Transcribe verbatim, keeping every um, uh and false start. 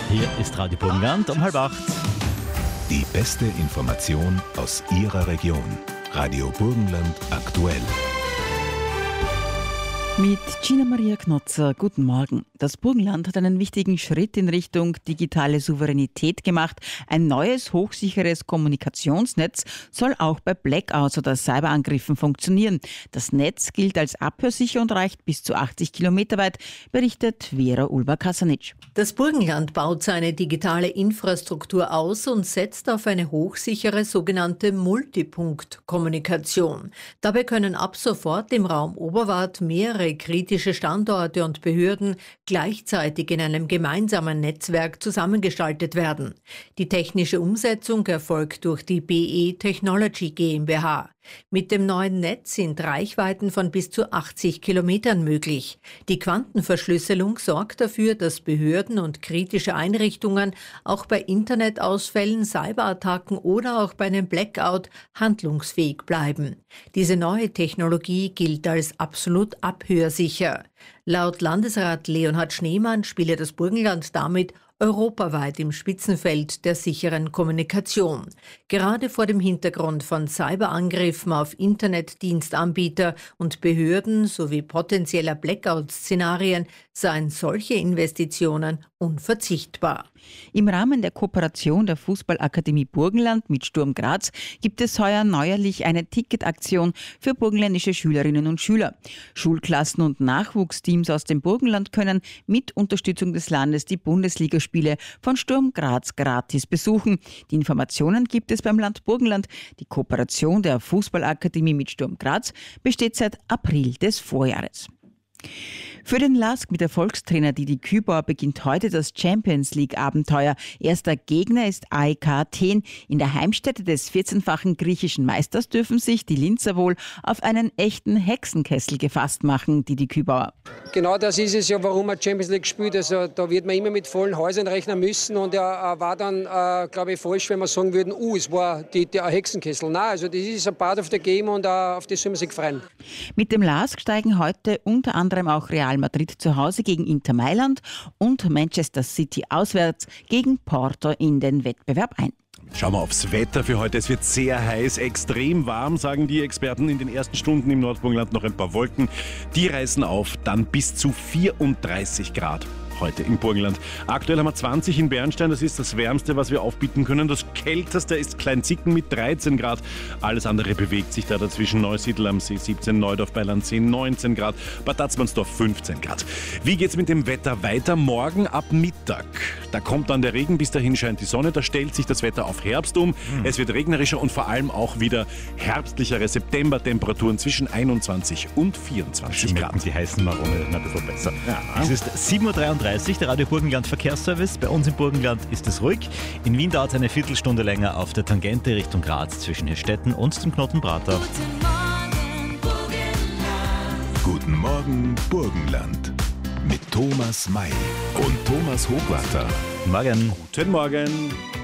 Hier ist Radio Burgenland um halb acht. Die beste Information aus Ihrer Region. Radio Burgenland aktuell. Mit Gina Maria Knotzer, guten Morgen. Das Burgenland hat einen wichtigen Schritt in Richtung digitale Souveränität gemacht. Ein neues, hochsicheres Kommunikationsnetz soll auch bei Blackouts oder Cyberangriffen funktionieren. Das Netz gilt als abhörsicher und reicht bis zu achtzig Kilometer weit, berichtet Vera Ulber-Kasanic. Das Burgenland baut seine digitale Infrastruktur aus und setzt auf eine hochsichere sogenannte Multipunkt-Kommunikation. Dabei können ab sofort im Raum Oberwart mehrere kritische Standorte und Behörden gleichzeitig in einem gemeinsamen Netzwerk zusammengeschaltet werden. Die technische Umsetzung erfolgt durch die B E Technology GmbH. Mit dem neuen Netz sind Reichweiten von bis zu achtzig Kilometern möglich. Die Quantenverschlüsselung sorgt dafür, dass Behörden und kritische Einrichtungen auch bei Internetausfällen, Cyberattacken oder auch bei einem Blackout handlungsfähig bleiben. Diese neue Technologie gilt als absolut abhörsicher. Laut Landesrat Leonhard Schneemann spiele das Burgenland damit europaweit im Spitzenfeld der sicheren Kommunikation. Gerade vor dem Hintergrund von Cyberangriffen auf Internetdienstanbieter und Behörden sowie potenzieller Blackout-Szenarien seien solche Investitionen unverzichtbar. Im Rahmen der Kooperation der Fußballakademie Burgenland mit Sturm Graz gibt es heuer neuerlich eine Ticketaktion für burgenländische Schülerinnen und Schüler. Schulklassen und Nachwuchsteams aus dem Burgenland können mit Unterstützung des Landes die Bundesligaspiele von Sturm Graz gratis besuchen. Die Informationen gibt es beim Land Burgenland. Die Kooperation der Fußballakademie mit Sturm Graz besteht seit April des Vorjahres. Für den L A S K mit Erfolgstrainer Didi Kübauer beginnt heute das Champions-League-Abenteuer. Erster Gegner ist A E K Athen. In der Heimstätte des vierzehnfachen griechischen Meisters dürfen sich die Linzer wohl auf einen echten Hexenkessel gefasst machen, Didi Kübauer. Genau das ist es ja, warum er Champions League spielt. Also, da wird man immer mit vollen Häusern rechnen müssen. Und er äh, war dann, äh, glaube ich, falsch, wenn wir sagen würden, uh, es war die, der Hexenkessel. Nein, also das ist ein part of the game und äh, auf das soll man sich freuen. Mit dem L A S K steigen heute unter anderem auch Real Madrid zu Hause gegen Inter Mailand und Manchester City auswärts gegen Porto in den Wettbewerb ein. Schauen wir aufs Wetter für heute. Es wird sehr heiß, extrem warm, sagen die Experten. In den ersten Stunden im Nordburgenland noch ein paar Wolken. Die reißen auf, dann bis zu vierunddreißig Grad. Heute im Burgenland. Aktuell haben wir zwanzig in Bernstein, das ist das Wärmste, was wir aufbieten können. Das Kälteste ist Kleinzicken mit dreizehn Grad. Alles andere bewegt sich da dazwischen. Neusiedl am See siebzehn, Neudorf bei Landsee neunzehn Grad, Bad Tatzmannsdorf fünfzehn Grad. Wie geht's mit dem Wetter weiter? Morgen ab Mittag. Da kommt dann der Regen, bis dahin scheint die Sonne. Da stellt sich das Wetter auf Herbst um. Mhm. Es wird regnerischer und vor allem auch wieder herbstlichere Septembertemperaturen zwischen einundzwanzig und vierundzwanzig Grad. Die heißen Marone ein bisschen besser. Ja. Es ist sieben Uhr dreiunddreißig. Der Radio Burgenland Verkehrsservice. Bei uns im Burgenland ist es ruhig. In Wien dauert es eine Viertelstunde länger auf der Tangente Richtung Graz zwischen Hirstetten und dem Knoten Prater. Guten Morgen Burgenland mit Thomas May und Thomas Hochwarter. Morgen. Guten Morgen.